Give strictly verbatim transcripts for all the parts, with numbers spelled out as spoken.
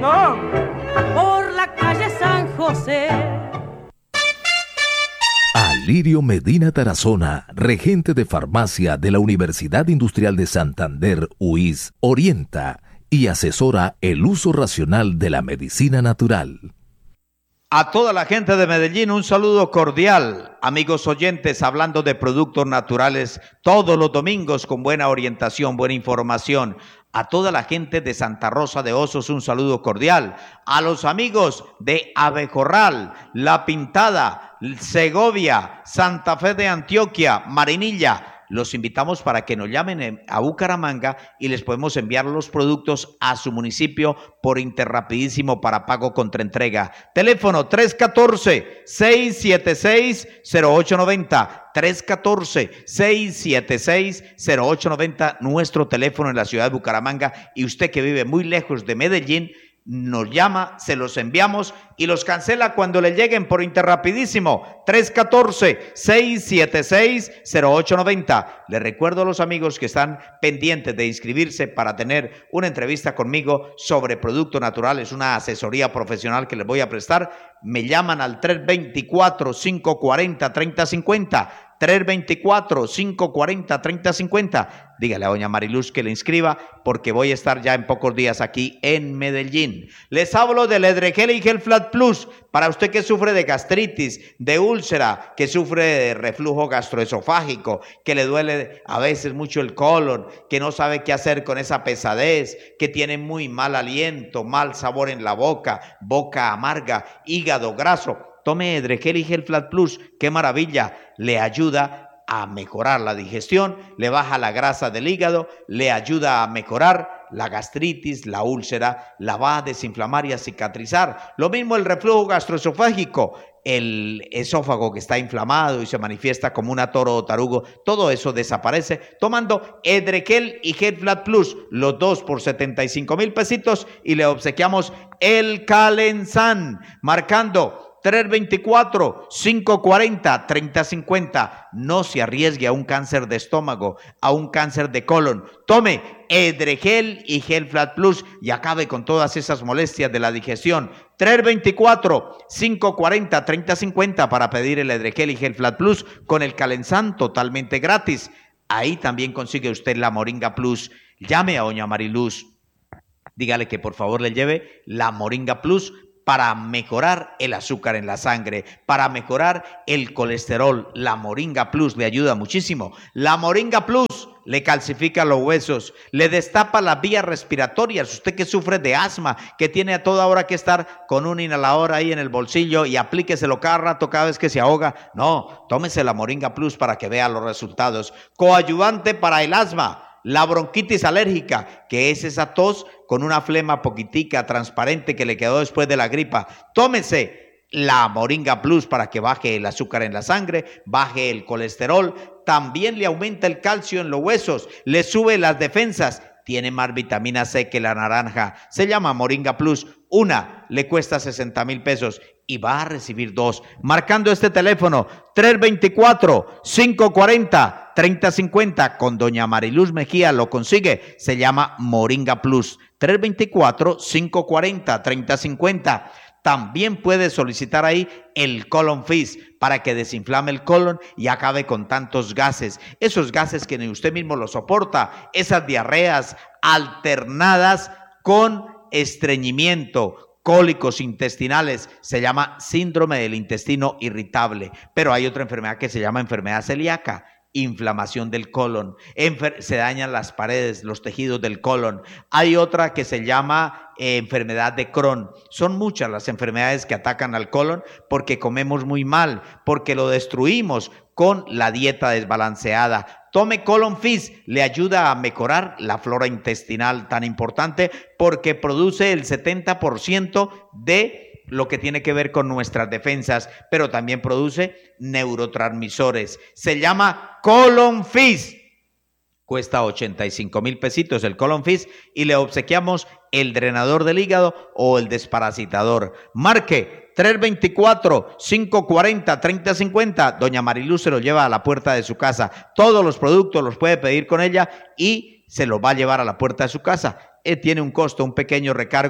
vengo por la calle San José. Alirio Medina Tarazona, regente de farmacia de la Universidad Industrial de Santander, U I S, orienta y asesora el uso racional de la medicina natural. A toda la gente de Medellín, un saludo cordial. Amigos oyentes, hablando de productos naturales todos los domingos con buena orientación, buena información. A toda la gente de Santa Rosa de Osos, un saludo cordial. A los amigos de Abejorral, La Pintada, Segovia, Santa Fe de Antioquia, Marinilla. Los invitamos para que nos llamen a Bucaramanga y les podemos enviar los productos a su municipio por Interrapidísimo para pago contra entrega. Teléfono tres uno cuatro, seis siete seis, cero ocho nueve cero, tres uno cuatro, seis siete seis, cero ocho nueve cero, nuestro teléfono en la ciudad de Bucaramanga. Y usted que vive muy lejos de Medellín, nos llama, se los enviamos y los cancela cuando le lleguen por Interrapidísimo. Tres uno cuatro, seis siete seis, cero ocho nueve cero. Les recuerdo a los amigos que están pendientes de inscribirse para tener una entrevista conmigo sobre productos naturales, una asesoría profesional que les voy a prestar. Me llaman al tres dos cuatro, cinco cuatro cero, tres cero cinco cero. tres dos cuatro, cinco cuatro cero, tres cero cinco cero. Dígale a doña Mariluz que le inscriba porque voy a estar ya en pocos días aquí en Medellín. Les hablo del Edregel y Gel Flat Plus para usted que sufre de gastritis, de úlcera, que sufre de reflujo gastroesofágico, que le duele a veces mucho el colon, que no sabe qué hacer con esa pesadez, que tiene muy mal aliento, mal sabor en la boca, boca amarga, hígado graso. Tome Edregel y Gel Flat Plus, qué maravilla, le ayuda a mejorar la digestión, le baja la grasa del hígado, le ayuda a mejorar la gastritis, la úlcera, la va a desinflamar y a cicatrizar. Lo mismo el reflujo gastroesofágico, el esófago que está inflamado y se manifiesta como un atoro o tarugo, todo eso desaparece tomando Edregel y Gel Flat Plus, los dos por setenta y cinco mil pesitos, y le obsequiamos el Calenzán, marcando tres dos cuatro, cinco cuatro cero, tres cero cinco cero. No se arriesgue a un cáncer de estómago, a un cáncer de colon. Tome Edregel y Gel Flat Plus y acabe con todas esas molestias de la digestión. tres dos cuatro, cinco cuatro cero, tres cero cinco cero para pedir el Edregel y Gel Flat Plus con el Calenzán totalmente gratis. Ahí también consigue usted la Moringa Plus. Llame a doña Mariluz. Dígale que por favor le lleve la Moringa Plus para mejorar el azúcar en la sangre, para mejorar el colesterol. La Moringa Plus le ayuda muchísimo. La Moringa Plus le calcifica los huesos, le destapa las vías respiratorias. Usted que sufre de asma, que tiene a toda hora que estar con un inhalador ahí en el bolsillo y aplíqueselo cada rato, cada vez que se ahoga. No, tómese la Moringa Plus para que vea los resultados. Coadyuvante para el asma. La bronquitis alérgica, que es esa tos con una flema poquitica, transparente que le quedó después de la gripa. Tómese la Moringa Plus para que baje el azúcar en la sangre, baje el colesterol, también le aumenta el calcio en los huesos, le sube las defensas, tiene más vitamina C que la naranja. Se llama Moringa Plus. Una le cuesta sesenta mil pesos y va a recibir dos. Marcando este teléfono, tres dos cuatro, cinco cuatro cero, tres cero cinco cero. Con doña Mariluz Mejía lo consigue. Se llama Moringa Plus. tres dos cuatro, cinco cuatro cero, tres cero cinco cero. También puede solicitar ahí el Colon Fizz para que desinflame el colon y acabe con tantos gases. Esos gases que ni usted mismo lo soporta. Esas diarreas alternadas con estreñimiento, cólicos intestinales, se llama síndrome del intestino irritable. Pero hay otra enfermedad que se llama enfermedad celíaca, inflamación del colon, Enfer- se dañan las paredes, los tejidos del colon. Hay otra que se llama eh, enfermedad de Crohn. Son muchas las enfermedades que atacan al colon porque comemos muy mal, porque lo destruimos con la dieta desbalanceada. Tome Colon Fizz, le ayuda a mejorar la flora intestinal tan importante porque produce el setenta por ciento de lo que tiene que ver con nuestras defensas, pero también produce neurotransmisores. Se llama Colon Fizz. Cuesta ochenta y cinco mil pesitos el Colon Fizz y le obsequiamos el drenador del hígado o el desparasitador. Marque tres dos cuatro, cinco cuatro cero, tres cero cinco cero. Doña Mariluz se lo lleva a la puerta de su casa. Todos los productos los puede pedir con ella y se los va a llevar a la puerta de su casa. Eh, tiene un costo, un pequeño recargo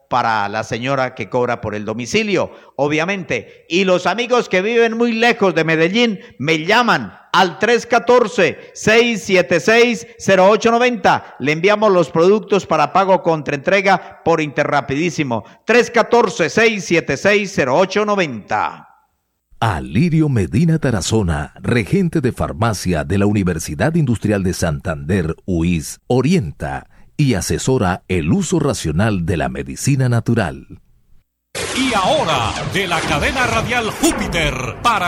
para la señora que cobra por el domicilio, obviamente. Y los amigos que viven muy lejos de Medellín me llaman al tres uno cuatro, seis siete seis, cero ocho nueve cero. Le enviamos los productos para pago contra entrega por Interrapidísimo. tres uno cuatro, seis siete seis, cero ocho nueve cero. Alirio Medina Tarazona, regente de farmacia de la Universidad Industrial de Santander, U I S, orienta y asesora el uso racional de la medicina natural. Y ahora, de la cadena radial Júpiter, para